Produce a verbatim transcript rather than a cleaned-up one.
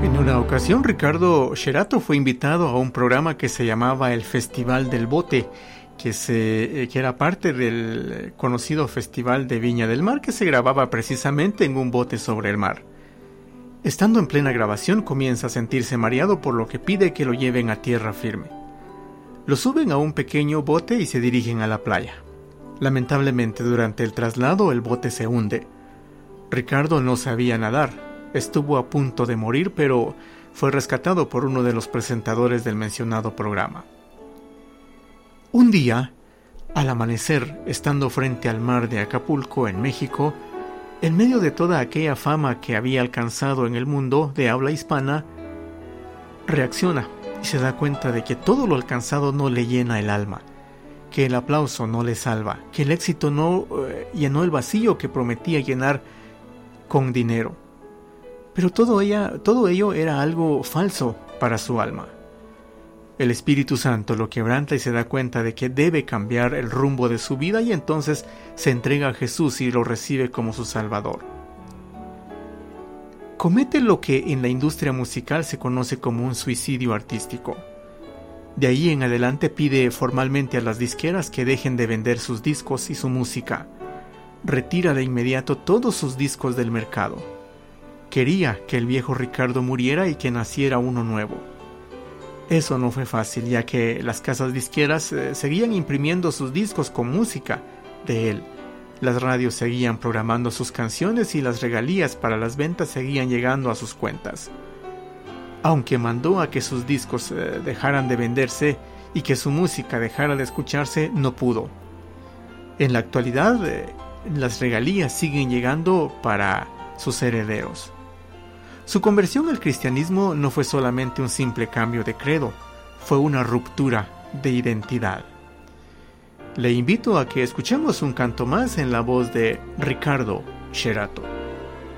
En una ocasión, Ricardo Sherato fue invitado a un programa que se llamaba el Festival del Bote, que, se, que era parte del conocido Festival de Viña del Mar, que se grababa precisamente en un bote sobre el mar. Estando en plena grabación, comienza a sentirse mareado, por lo que pide que lo lleven a tierra firme. Lo suben a un pequeño bote y se dirigen a la playa. Lamentablemente, durante el traslado, el bote se hunde. Ricardo no sabía nadar. Estuvo a punto de morir, pero fue rescatado por uno de los presentadores del mencionado programa. Un día, al amanecer, estando frente al mar de Acapulco, en México, en medio de toda aquella fama que había alcanzado en el mundo de habla hispana, reacciona y se da cuenta de que todo lo alcanzado no le llena el alma, que el aplauso no le salva, que el éxito no eh, llenó el vacío que prometía llenar con dinero. Pero todo, ella, todo ello era algo falso para su alma. El Espíritu Santo lo quebranta y se da cuenta de que debe cambiar el rumbo de su vida, y entonces se entrega a Jesús y lo recibe como su Salvador. Comete lo que en la industria musical se conoce como un suicidio artístico. De ahí en adelante pide formalmente a las disqueras que dejen de vender sus discos y su música. Retira de inmediato todos sus discos del mercado. Quería que el viejo Ricardo muriera y que naciera uno nuevo. Eso no fue fácil, ya que las casas disqueras eh, seguían imprimiendo sus discos con música de él. Las radios seguían programando sus canciones y las regalías para las ventas seguían llegando a sus cuentas. Aunque mandó a que sus discos eh, dejaran de venderse y que su música dejara de escucharse, no pudo. En la actualidad, eh, las regalías siguen llegando para sus herederos. Su conversión al cristianismo no fue solamente un simple cambio de credo, fue una ruptura de identidad. Le invito a que escuchemos un canto más en la voz de Ricardo Sherato.